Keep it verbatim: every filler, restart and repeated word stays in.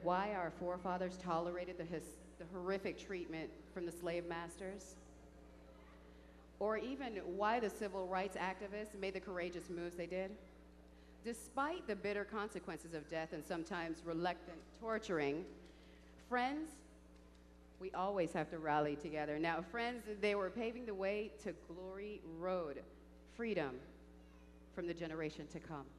why our forefathers tolerated the, his, the horrific treatment from the slave masters? Or even why the civil rights activists made the courageous moves they did? Despite the bitter consequences of death and sometimes reluctant torturing, friends, we always have to rally together. Now, friends, they were paving the way to Glory Road, freedom from the generation to come.